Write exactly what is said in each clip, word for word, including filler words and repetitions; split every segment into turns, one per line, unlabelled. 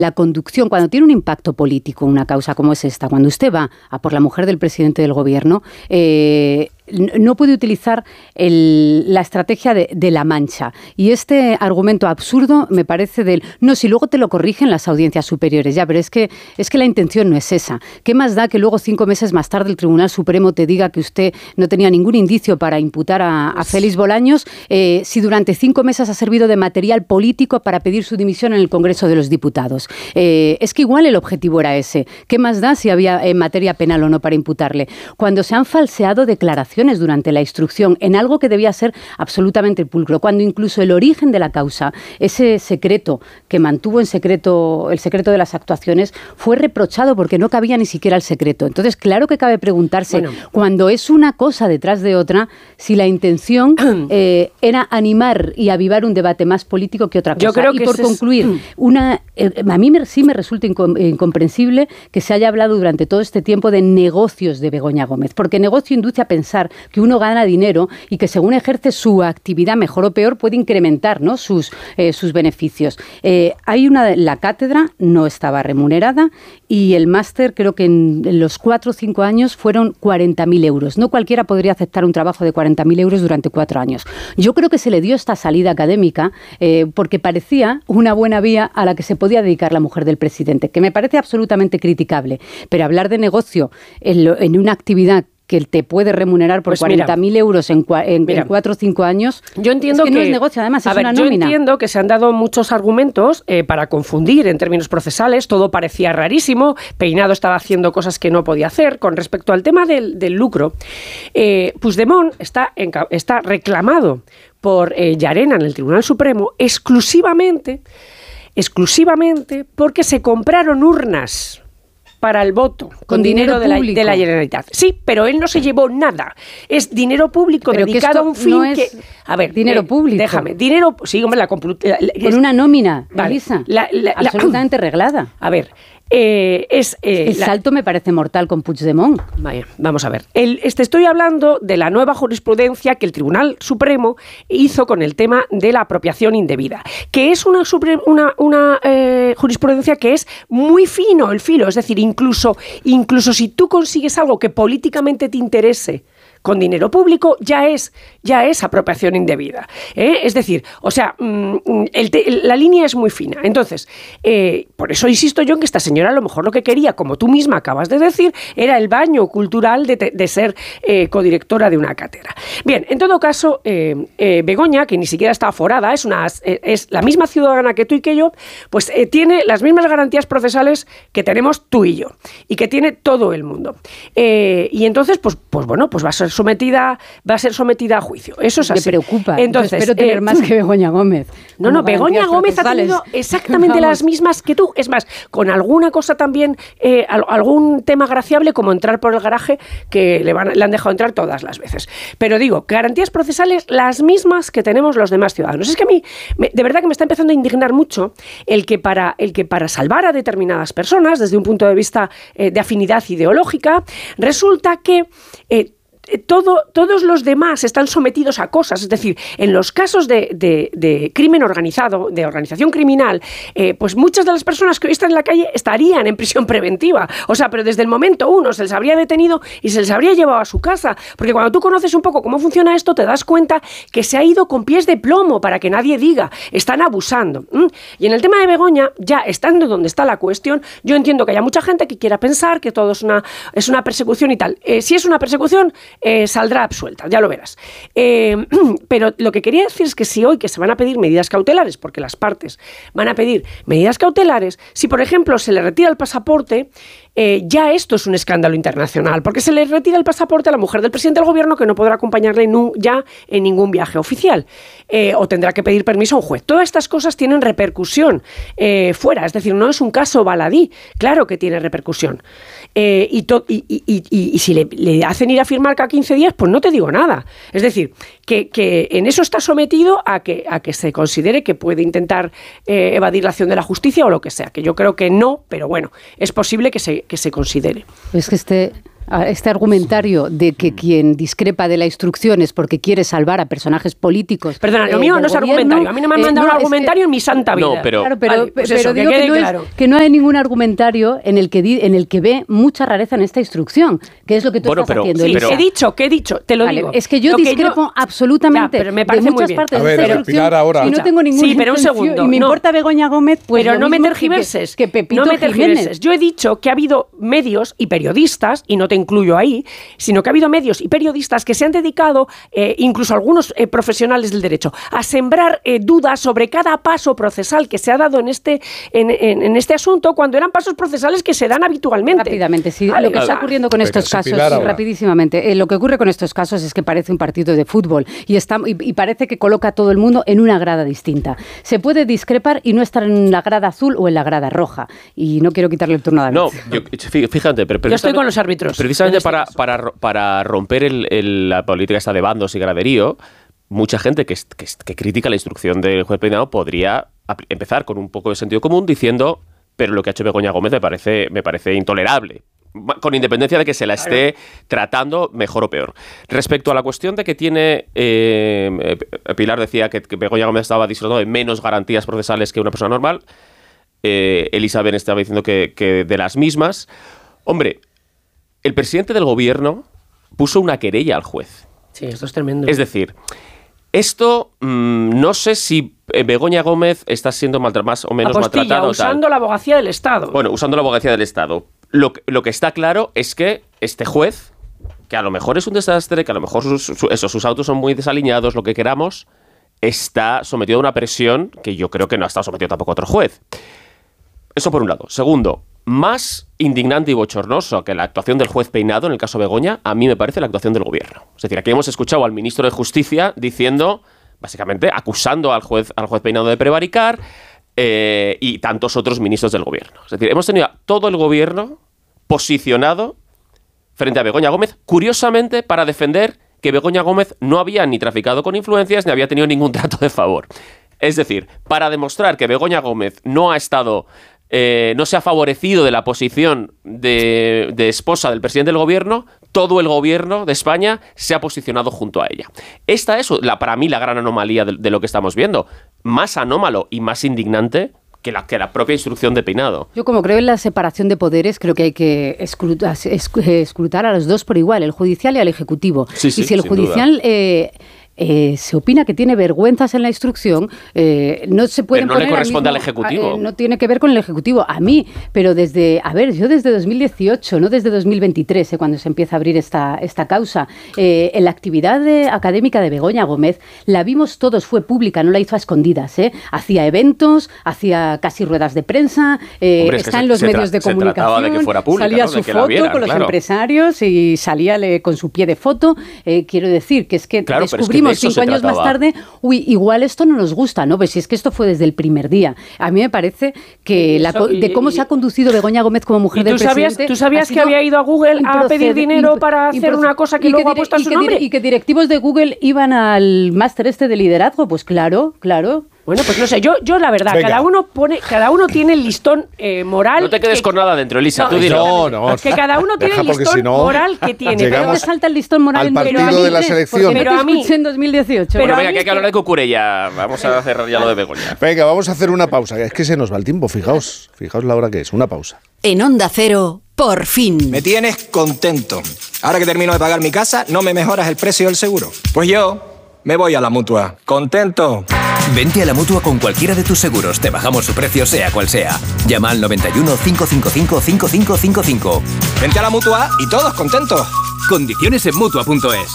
la conducción, cuando tiene un impacto político, una causa como es esta, cuando usted va a por la mujer del presidente del gobierno, eh, no puede utilizar el, la estrategia de, de la mancha. Y este argumento absurdo me parece del, no, si luego te lo corrigen las audiencias superiores, ya, pero es que, es que la intención no es esa. ¿Qué más da que luego cinco meses más tarde el Tribunal Supremo te diga que usted no tenía ningún indicio para imputar a, a Félix Bolaños, eh, si durante cinco meses ha servido de material político para pedir su dimisión en el Congreso de los Diputados? Eh, es que igual el objetivo era ese. ¿Qué más da si había eh, materia penal o no para imputarle? Cuando se han falseado declaraciones durante la instrucción en algo que debía ser absolutamente pulcro, cuando incluso el origen de la causa, ese secreto que mantuvo en secreto, el secreto de las actuaciones, fue reprochado porque no cabía ni siquiera el secreto. Entonces, claro que cabe preguntarse, bueno, cuando es una cosa detrás de otra, si la intención eh, era animar y avivar un debate más político que otra cosa.
Yo creo que
y por concluir,
es...
una, eh, a mí me, sí me resulta incom- incomprensible que se haya hablado durante todo este tiempo de negocios de Begoña Gómez, porque negocio induce a pensar que uno gana dinero y que según ejerce su actividad, mejor o peor, puede incrementar, ¿no?, sus, eh, sus beneficios. Eh, hay una, la cátedra no estaba remunerada y el máster creo que en, en los cuatro o cinco años fueron cuarenta mil euros. No cualquiera podría aceptar un trabajo de cuarenta mil euros durante cuatro años. Yo creo que se le dio esta salida académica eh, porque parecía una buena vía a la que se podía dedicar la mujer del presidente, que me parece absolutamente criticable. Pero hablar de negocio en, lo, en una actividad que te puede remunerar por pues cuarenta mil euros en, en, en cuatro o cinco años.
Yo entiendo
es que,
que
no es negocio, además, es
ver,
una
yo
nómina.
Yo entiendo que se han dado muchos argumentos eh, para confundir en términos procesales, todo parecía rarísimo, Peinado estaba haciendo cosas que no podía hacer. Con respecto al tema del, del lucro, eh, Puigdemont está, en, está reclamado por eh, Llarena en el Tribunal Supremo exclusivamente, exclusivamente porque se compraron urnas para el voto, con, con dinero, dinero de, la, de la Generalitat. Sí, pero él no se llevó nada. Es dinero público pero dedicado a un fin no que...
A ver, dinero eh, público.
Déjame, dinero... Sí, hombre, la... la, la
con una nómina, vale, Elisa, la, la, absolutamente la, reglada.
A ver... Eh, es, eh,
el salto la... me parece mortal con Puigdemont.
Vaya, vamos a ver. El, este, estoy hablando de la nueva jurisprudencia que el Tribunal Supremo hizo con el tema de la apropiación indebida, que es una, una, una eh, jurisprudencia que es muy fino el filo, es decir, incluso, incluso si tú consigues algo que políticamente te interese con dinero público, ya es, ya es apropiación indebida. ¿eh? Es decir, o sea, el, el, la línea es muy fina. Entonces, eh, por eso insisto yo en que esta señora a lo mejor lo que quería, como tú misma acabas de decir, era el baño cultural de, de ser eh, codirectora de una cátedra. Bien, en todo caso, eh, eh, Begoña, que ni siquiera está aforada, es, una, eh, es la misma ciudadana que tú y que yo, pues eh, tiene las mismas garantías procesales que tenemos tú y yo, y que tiene todo el mundo. Eh, y entonces, pues, pues bueno, pues va a ser sometida, va a ser sometida a juicio. Eso es así.
Me preocupa.
Entonces,
espero tener eh, más que Begoña Gómez.
No, no, Begoña Gómez ha tenido exactamente las mismas que tú. Es más, con alguna cosa también, eh, algún tema graciable, como entrar por el garaje, que le, van, le han dejado entrar todas las veces. Pero digo, garantías procesales las mismas que tenemos los demás ciudadanos. Es que a mí, me, de verdad que me está empezando a indignar mucho el que para, el que para salvar a determinadas personas, desde un punto de vista eh, de afinidad ideológica, resulta que eh, Todo, todos los demás están sometidos a cosas, es decir, en los casos de, de, de crimen organizado, de organización criminal, eh, pues muchas de las personas que hoy están en la calle estarían en prisión preventiva, o sea, pero desde el momento uno se les habría detenido y se les habría llevado a su casa, porque cuando tú conoces un poco cómo funciona esto, te das cuenta que se ha ido con pies de plomo para que nadie diga, están abusando. ¿Mm? Y en el tema de Begoña, ya estando donde está la cuestión, yo entiendo que haya mucha gente que quiera pensar que todo es una, es una persecución y tal. Eh, si es una persecución, Eh, saldrá absuelta, ya lo verás. Eh, pero lo que quería decir es que si hoy que se van a pedir medidas cautelares, porque las partes van a pedir medidas cautelares, si por ejemplo se le retira el pasaporte, eh, ya esto es un escándalo internacional, porque se le retira el pasaporte a la mujer del presidente del gobierno que no podrá acompañarle nu, ya en ningún viaje oficial, eh, o tendrá que pedir permiso a un juez. Todas estas cosas tienen repercusión eh, fuera, es decir, no es un caso baladí, claro que tiene repercusión. Eh, y, to- y, y, y, y si le, le hacen ir a firmar cada quince días, pues no te digo nada. Es decir, que, que en eso está sometido a que, a que se considere que puede intentar eh, evadir la acción de la justicia o lo que sea, que yo creo que no, pero bueno, es posible que se, que se considere.
Es que este... este argumentario de que quien discrepa de la instrucción es porque quiere salvar a personajes políticos.
Perdona, lo
eh,
mío no es
gobierno,
argumentario. A mí no me han mandado
eh, no,
un argumentario
que,
en mi santa vida.
No, pero,
claro, pero,
vale, pues
pero
eso,
digo
que,
que, no
claro.
es, que no hay ningún argumentario en el que di, en el que ve mucha rareza en esta instrucción, que es lo que tú
bueno,
estás
pero,
haciendo.
Sí,
pero, ¿Qué he dicho? ¿Qué he dicho? Te lo
vale,
digo.
Es que yo
lo
discrepo
que yo,
absolutamente
ya, pero me
de muchas
muy
partes
a
de
ver,
esta instrucción
ahora.
y no tengo ninguna
Sí, pero un
intención,
segundo.
y me
no.
importa Begoña Gómez, pues
pero
lo
no me
mismo
tergiverses.
Que, que, que Pepito
no me tergiverses.
Jiménez.
Yo he dicho que ha habido medios y periodistas, y no te incluyo ahí, sino que ha habido medios y periodistas que se han dedicado, eh, incluso algunos eh, profesionales del derecho, a sembrar eh, dudas sobre cada paso procesal que se ha dado en este, en, en, en este asunto, cuando eran pasos procesales que se dan habitualmente.
Rápidamente, sí.
Vale,
lo que está ocurriendo con estos casos, sí, rapidísimamente, eh, lo que ocurre con estos casos es que parece un partido de fútbol y, está, y, y parece que coloca a todo el mundo en una grada distinta. Se puede discrepar y no estar en la grada azul o en la grada roja. Y no quiero quitarle el turno a David.
No, yo, fíjate, pero
yo estoy con los árbitros.
Precisamente
este
para, para, para romper el, el, la política esta de bandos y graderío, mucha gente que, que, que critica la instrucción del juez Peinado podría empezar con un poco de sentido común diciendo, pero lo que ha hecho Begoña Gómez me parece, me parece intolerable, con independencia de que se la esté tratando mejor o peor. Respecto a la cuestión de que tiene, eh, Pilar decía que, que Begoña Gómez estaba disfrutando de menos garantías procesales que una persona normal, eh, Elizabeth estaba diciendo que, que de las mismas. Hombre, el presidente del gobierno puso una querella al juez.
Sí, esto es tremendo.
Es decir, esto mmm, no sé si Begoña Gómez está siendo maltra- más o menos
Apostilla,
maltratada.
usando la abogacía del Estado.
Bueno, usando la abogacía del Estado. Lo, lo que está claro es que este juez, que a lo mejor es un desastre, que a lo mejor sus, su, eso, sus autos son muy desalineados, lo que queramos, está sometido a una presión que yo creo que no ha estado sometido tampoco a otro juez. Eso por un lado. Segundo, más indignante y bochornoso que la actuación del juez Peinado en el caso Begoña, a mí me parece la actuación del gobierno. Es decir, aquí hemos escuchado al ministro de Justicia diciendo, básicamente, acusando al juez, al juez Peinado de prevaricar, eh, y tantos otros ministros del gobierno. Es decir, hemos tenido a todo el gobierno posicionado frente a Begoña Gómez, curiosamente para defender que Begoña Gómez no había ni traficado con influencias ni había tenido ningún trato de favor. Es decir, para demostrar que Begoña Gómez no ha estado... Eh, no se ha favorecido de la posición de, de esposa del presidente del gobierno, todo el gobierno de España se ha posicionado junto a ella. Esta es, la, para mí, la gran anomalía de, de lo que estamos viendo. Más anómalo y más indignante que la, que la propia instrucción de Peinado.
Yo, como creo en la separación de poderes, creo que hay que escrutar, escrutar a los dos por igual, el judicial y al ejecutivo.
Sí, sí,
y si el
sin
judicial... Eh, Eh, se opina que tiene vergüenzas en la instrucción, eh, no se puede
poner... Pero no le corresponde al, mismo, al Ejecutivo.
Eh, no tiene que ver con el Ejecutivo, a mí, pero desde, a ver, yo desde dos mil dieciocho, no desde dos mil veintitrés, eh, cuando se empieza a abrir esta, esta causa, eh, en la actividad de, académica de Begoña Gómez, la vimos todos, fue pública, no la hizo a escondidas, eh, hacía eventos, hacía casi ruedas de prensa, eh, Hombre, está en los medios de comunicación,
de que fuera pública,
salía
¿no?
su
que
foto
vieran,
con los
claro.
empresarios y salía le, con su pie de foto, eh, quiero decir que es que
claro,
descubrimos
es que de
cinco años más tarde, uy, igual esto no nos gusta, ¿no? Pues si es que esto fue desde el primer día. A mí me parece que la, de cómo se ha conducido Begoña Gómez como mujer del presidente...
¿Tú sabías que había ido a Google a pedir dinero para hacer una cosa que luego ha puesto a su nombre?
Y que directivos de Google iban al máster este de liderazgo, pues claro, claro...
Bueno, pues no sé, yo, yo la verdad, Venga. cada uno pone, cada uno tiene el listón eh, moral.
No te quedes
que,
con nada dentro, Elisa,
no,
tú dilo.
No, no.
Que cada uno tiene el listón si no, moral que tiene.
Pero te salta el listón moral
al partido en de la selección.
Pero a mí en dos mil dieciocho.
Pero bueno, venga, que hay que hablar de Cucurella. Vamos a cerrar ya lo de Begoña.
Venga, vamos a hacer una pausa. Es que se nos va el tiempo, fijaos. Fijaos la hora que es, una pausa.
En Onda Cero, por fin.
Me tienes contento. Ahora que termino de pagar mi casa, ¿no me mejoras el precio del seguro? Pues yo me voy a la Mutua. ¡Contento!
Vente a la Mutua con cualquiera de tus seguros. Te bajamos su precio, sea cual sea. Llama al noventa y uno, cinco cinco cinco, cinco cinco cinco cinco.
Vente a la Mutua y todos contentos.
Condiciones en Mutua punto es.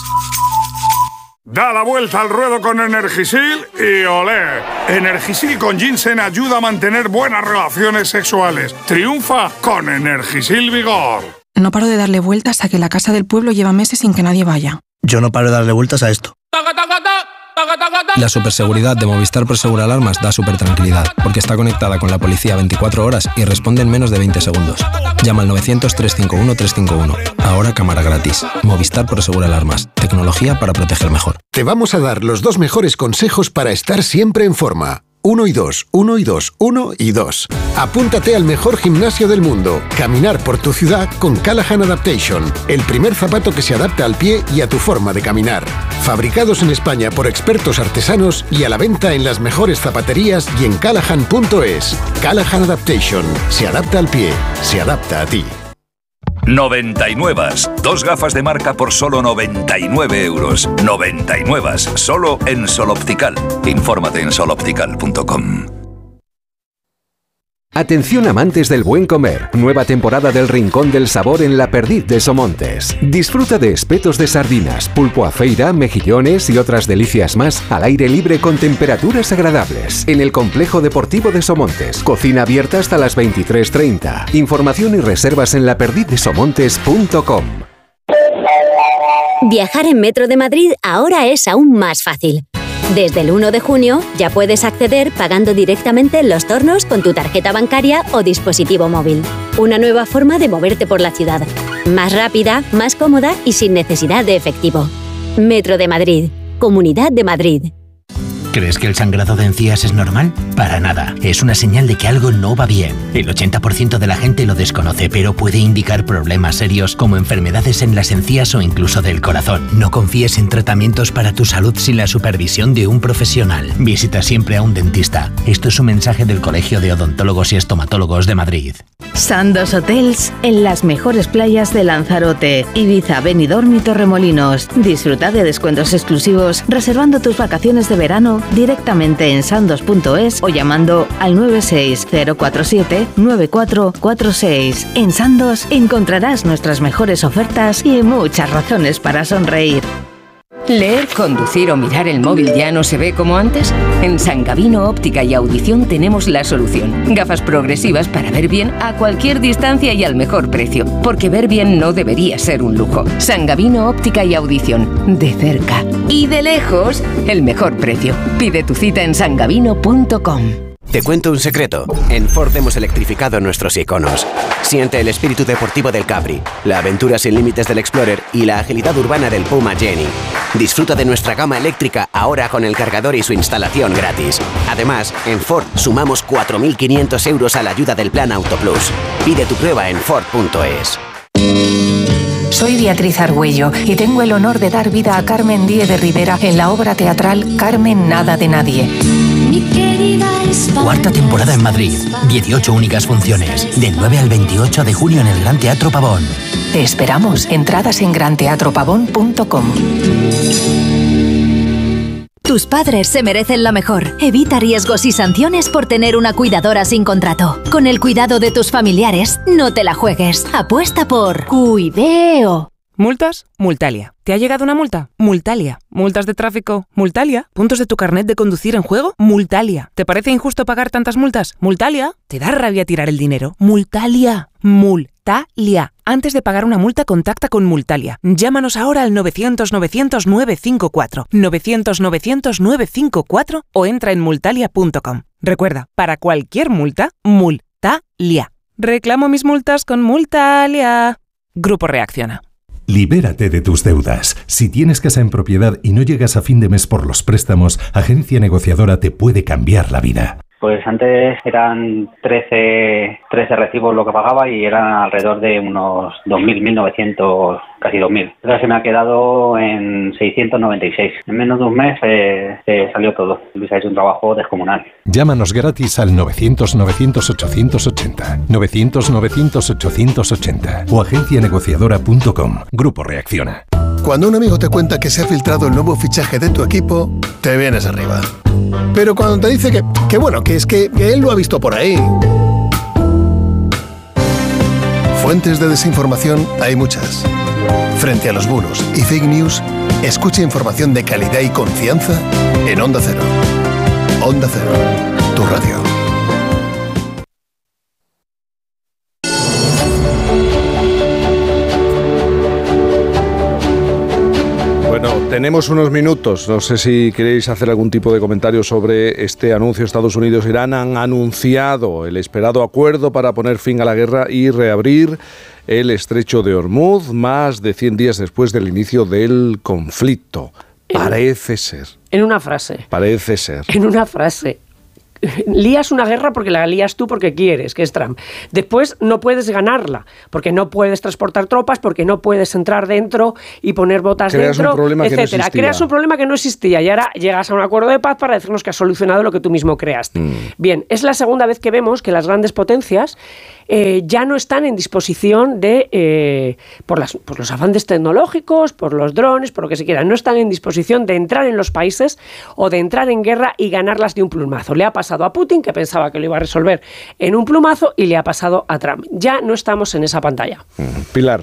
Da la vuelta al ruedo con Energisil y olé. Energisil con ginseng ayuda a mantener buenas relaciones sexuales. Triunfa con Energisil Vigor.
No paro de darle vueltas a que la casa del pueblo lleva meses sin que nadie vaya.
Yo no paro de darle vueltas a esto.
La superseguridad de Movistar Prosegur Alarmas da súper tranquilidad, porque está conectada con la policía veinticuatro horas y responde en menos de veinte segundos. Llama al novecientos, trescientos cincuenta y uno, trescientos cincuenta y uno. Ahora cámara gratis. Movistar Prosegur Alarmas. Tecnología para proteger mejor.
Te vamos a dar los dos mejores consejos para estar siempre en forma. uno y dos, uno y dos, uno y dos. Apúntate al mejor gimnasio del mundo. Caminar por tu ciudad con Callahan Adaptation, el primer zapato que se adapta al pie y a tu forma de caminar. Fabricados en España por expertos artesanos y a la venta en las mejores zapaterías y en callahan punto es. Callahan Adaptation. Se adapta al pie. Se adapta a ti.
noventa y nueve. Dos gafas de marca por solo noventa y nueve euros. noventa y nueve. Solo en Sol Optical. Infórmate en sol optical punto com.
Atención amantes del buen comer, nueva temporada del Rincón del Sabor en La Perdiz de Somontes. Disfruta de espetos de sardinas, pulpo a feira, mejillones y otras delicias más al aire libre con temperaturas agradables. En el Complejo Deportivo de Somontes, cocina abierta hasta las veintitrés treinta. Información y reservas en la perdiz de somontes punto com.
Viajar en Metro de Madrid ahora es aún más fácil. Desde el uno de junio ya puedes acceder pagando directamente en los tornos con tu tarjeta bancaria o dispositivo móvil. Una nueva forma de moverte por la ciudad. Más rápida, más cómoda y sin necesidad de efectivo. Metro de Madrid. Comunidad de Madrid.
¿Crees que el sangrado de encías es normal? Para nada. Es una señal de que algo no va bien. El ochenta por ciento de la gente lo desconoce, pero puede indicar problemas serios como enfermedades en las encías o incluso del corazón. No confíes en tratamientos para tu salud sin la supervisión de un profesional. Visita siempre a un dentista. Esto es un mensaje del Colegio de Odontólogos y Estomatólogos de Madrid.
Sandos Hotels en las mejores playas de Lanzarote, Ibiza, Benidorm y Torremolinos. Disfruta de descuentos exclusivos reservando tus vacaciones de verano directamente en sandos punto es o llamando al nueve seis cero cuatro siete nueve cuatro cuatro seis. En Sandos encontrarás nuestras mejores ofertas y muchas razones para sonreír.
¿Leer, conducir o mirar el móvil ya no se ve como antes? En San Gabino Óptica y Audición tenemos la solución. Gafas progresivas para ver bien a cualquier distancia y al mejor precio. Porque ver bien no debería ser un lujo. San Gabino Óptica y Audición. De cerca y de lejos, el mejor precio. Pide tu cita en san gabino punto com.
Te cuento un secreto. En Ford hemos electrificado nuestros iconos. Siente el espíritu deportivo del Capri, la aventura sin límites del Explorer y la agilidad urbana del Puma Jenny. Disfruta de nuestra gama eléctrica ahora con el cargador y su instalación gratis. Además, en Ford sumamos cuatro mil quinientos euros a la ayuda del Plan Auto Plus. Pide tu prueba en ford punto es.
Soy Beatriz Argüello y tengo el honor de dar vida a Carmen Díez de Rivera en la obra teatral Carmen Nada de Nadie.
Cuarta temporada en Madrid. dieciocho únicas funciones. Del nueve al veintiocho de junio en el Gran Teatro Pavón.
Te esperamos. Entradas en gran teatro pavón punto com.
Tus padres se merecen lo mejor. Evita riesgos y sanciones por tener una cuidadora sin contrato. Con el cuidado de tus familiares, no te la juegues. Apuesta por Cuideo.
¿Multas? Multalia. ¿Te ha llegado una multa? Multalia. ¿Multas de tráfico? Multalia. ¿Puntos de tu carnet de conducir en juego? Multalia. ¿Te parece injusto pagar tantas multas? Multalia. ¿Te da rabia tirar el dinero? Multalia. Multalia. Antes de pagar una multa, contacta con Multalia. Llámanos ahora al novecientos novecientos nueve cinco cuatro, novecientos novecientos nueve cinco cuatro o entra en multalia punto com. Recuerda, para cualquier multa, Multalia. Reclamo mis multas con Multalia. Grupo Reacciona.
Libérate de tus deudas. Si tienes casa en propiedad y no llegas a fin de mes por los préstamos, Agencia Negociadora te puede cambiar la vida.
Pues antes eran trece, trece recibos lo que pagaba y eran alrededor de unos dos mil, mil novecientos, casi dos mil. Ahora se me ha quedado en seiscientos noventa y seis. En menos de un mes eh, se salió todo. Luis ha hecho un trabajo descomunal.
Llámanos gratis al novecientos novecientos ochocientos ochenta, novecientos novecientos ochocientos ochenta o agencia negociadora punto com. Grupo Reacciona.
Cuando un amigo te cuenta que se ha filtrado el nuevo fichaje de tu equipo, te vienes arriba. Pero cuando te dice que, que bueno, que es que, que él lo ha visto por ahí. Fuentes de desinformación hay muchas. Frente a los bulos y fake news, escucha información de calidad y confianza en Onda Cero. Onda Cero, tu radio.
Bueno, tenemos unos minutos. No sé si queréis hacer algún tipo de comentario sobre este anuncio. Estados Unidos e Irán han anunciado el esperado acuerdo para poner fin a la guerra y reabrir el estrecho de Hormuz más de cien días después del inicio del conflicto. Parece ser.
En una frase.
Parece ser.
En una frase. lías una guerra porque la lías tú porque quieres, que es Trump. Después no puedes ganarla, porque no puedes transportar tropas, porque no puedes entrar dentro y poner botas
Creas
dentro,
un
etcétera.
No
Creas un problema que no existía y ahora llegas a un acuerdo de paz para decirnos que has solucionado lo que tú mismo creaste. Mm. Bien, es la segunda vez que vemos que las grandes potencias eh, ya no están en disposición de, eh, por, las, por los avances tecnológicos, por los drones, por lo que se quiera, no están en disposición de entrar en los países o de entrar en guerra y ganarlas de un plumazo. Le ha pasado a Putin, que pensaba que lo iba a resolver en un plumazo, y le ha pasado a Trump. Ya no estamos en esa pantalla.
Pilar.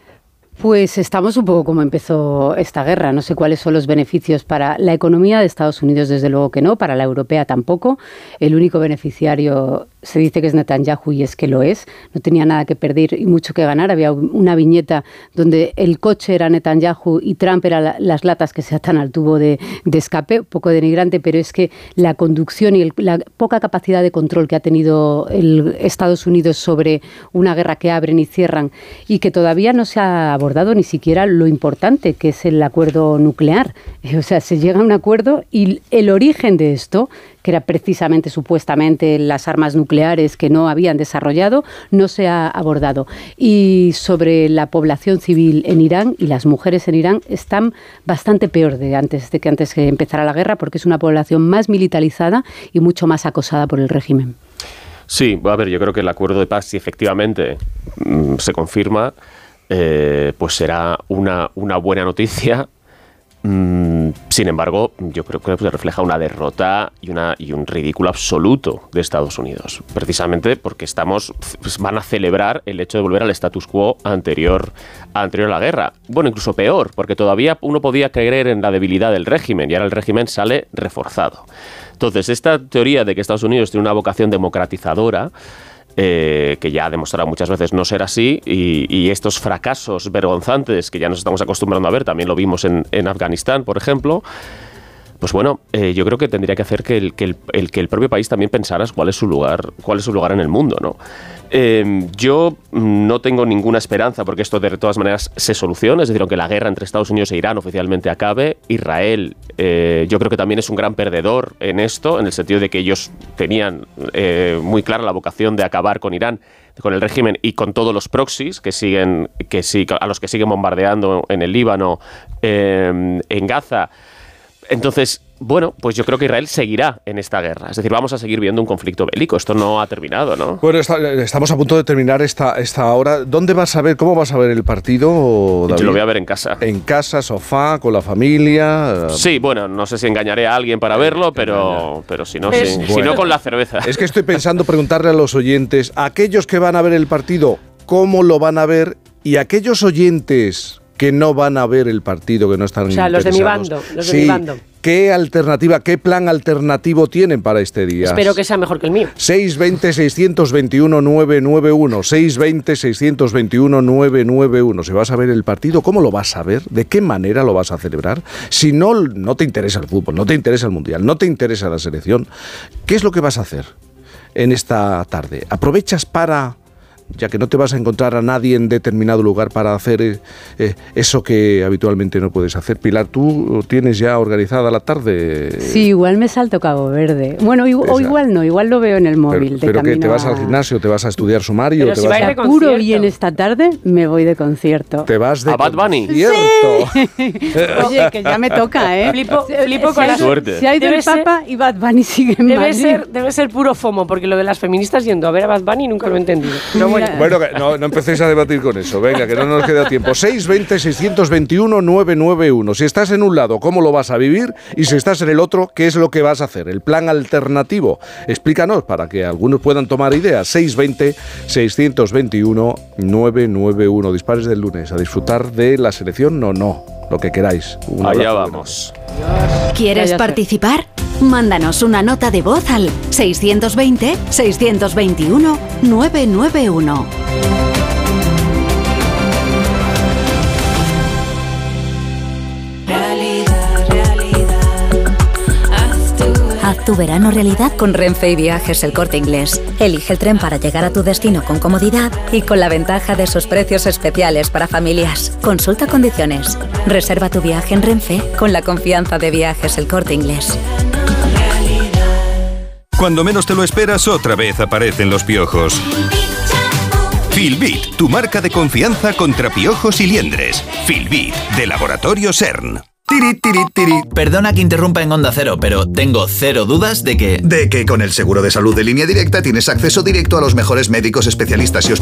Pues estamos un poco como empezó esta guerra. No sé cuáles son los beneficios para la economía de Estados Unidos, desde luego que no, para la europea tampoco. El único beneficiario se dice que es Netanyahu y es que lo es. No tenía nada que perder y mucho que ganar. Había una viñeta donde el coche era Netanyahu y Trump era la, las latas que se atan al tubo de, de escape. Un poco denigrante, pero es que la conducción y el, la poca capacidad de control que ha tenido el Estados Unidos sobre una guerra que abren y cierran y que todavía no se ha abordado ni siquiera lo importante que es el acuerdo nuclear. O sea, se llega a un acuerdo y el origen de esto, que era precisamente supuestamente las armas nucleares que no habían desarrollado, no se ha abordado. Y sobre la población civil en Irán y las mujeres en Irán están bastante peor de antes de que antes que empezara la guerra, porque es una población más militarizada y mucho más acosada por el régimen.
Sí, a ver, yo creo que el acuerdo de paz, si efectivamente mmm, se confirma, Eh, pues será una, una buena noticia. Mm, sin embargo, yo creo que refleja una derrota y, una, y un ridículo absoluto de Estados Unidos, precisamente porque estamos, pues van a celebrar el hecho de volver al status quo anterior, anterior a la guerra. Bueno, incluso peor, porque todavía uno podía creer en la debilidad del régimen y ahora el régimen sale reforzado. Entonces, esta teoría de que Estados Unidos tiene una vocación democratizadora, Eh, que ya ha demostrado muchas veces no ser así, y, y estos fracasos vergonzantes que ya nos estamos acostumbrando a ver, también lo vimos en, en Afganistán, por ejemplo, pues bueno, eh, yo creo que tendría que hacer que el, que, el, el, que el propio país también pensara cuál es su lugar, cuál es su lugar en el mundo, ¿no? Eh, yo no tengo ninguna esperanza porque esto de todas maneras se solucione, es decir, aunque la guerra entre Estados Unidos e Irán oficialmente acabe, Israel eh, yo creo que también es un gran perdedor en esto, en el sentido de que ellos tenían eh, muy clara la vocación de acabar con Irán, con el régimen y con todos los proxies que siguen, que sí, a los que siguen bombardeando en el Líbano, eh, en Gaza. Entonces, bueno, pues yo creo que Israel seguirá en esta guerra. Es decir, vamos a seguir viendo un conflicto bélico. Esto no ha terminado, ¿no?
Bueno, está, estamos a punto de terminar esta, esta hora. ¿Dónde vas a ver, cómo vas a ver el partido, David?
Yo lo voy a ver en casa.
¿En casa, sofá, con la familia?
Sí, bueno, no sé si engañaré a alguien para verlo, pero, pero si no, sí, bueno. si no con la cerveza.
Es que estoy pensando preguntarle a los oyentes, aquellos que van a ver el partido, ¿cómo lo van a ver? Y aquellos oyentes que no van a ver el partido, que no están interesados.
O sea, los de mi bando, los
sí.
de mi bando.
¿Qué alternativa, qué plan alternativo tienen para este día?
Espero que sea mejor que el mío.
seis veinte, seiscientos veintiuno, novecientos noventa y uno. seis veinte, seiscientos veintiuno, novecientos noventa y uno. Si vas a ver el partido, ¿cómo lo vas a ver? ¿De qué manera lo vas a celebrar? Si no, no te interesa el fútbol, no te interesa el mundial, no te interesa la selección, ¿qué es lo que vas a hacer en esta tarde? ¿Aprovechas para, ya que no te vas a encontrar a nadie en determinado lugar para hacer eh, eh, eso que habitualmente no puedes hacer? Pilar, ¿tú tienes ya organizada la tarde?
Sí, igual me salto Cabo Verde. Bueno, igual, o igual no, igual lo veo en el móvil.
Pero, pero que te vas a... al gimnasio, te vas a estudiar sumario.
Pero
te
si
vas
a...
a...
puro bien esta tarde, me voy de concierto.
Te vas de
a Bad Bunny.
Concierto.
Sí. Oye, que ya me toca, ¿eh?
Flipo, flipo
si
con
la
suerte.
Si hay del Papa y Bad Bunny sigue en
debe
Madrid.
ser, debe ser puro FOMO, porque lo de las feministas yendo a ver a Bad Bunny nunca lo he entendido. Pero bueno,
bueno que no, no empecéis a debatir con eso. Venga, que no nos queda tiempo. seis veinte, seiscientos veintiuno, novecientos noventa y uno. Si estás en un lado, ¿cómo lo vas a vivir? Y si estás en el otro, ¿qué es lo que vas a hacer? El plan alternativo. Explícanos para que algunos puedan tomar ideas. seis veinte, seiscientos veintiuno, novecientos noventa y uno. Dispares del lunes. A disfrutar de la selección. No, no. Lo que queráis. Un
Allá vamos.
¿Quieres participar? Mándanos una nota de voz al seiscientos veinte, seiscientos veintiuno, novecientos noventa y uno. Haz tu verano realidad con Renfe y Viajes El Corte Inglés. Elige el tren para llegar a tu destino con comodidad y con la ventaja de sus precios especiales para familias. Consulta condiciones. Reserva tu viaje en Renfe con la confianza de Viajes El Corte Inglés.
Cuando menos te lo esperas, otra vez aparecen los piojos. Filbit, tu marca de confianza contra piojos y liendres. Filbit, de Laboratorio CERN.
Tiri, tiri, tiri. Perdona que interrumpa en Onda Cero, pero tengo cero dudas de que...
De que con el seguro de salud de Línea Directa tienes acceso directo a los mejores médicos, especialistas y hospitales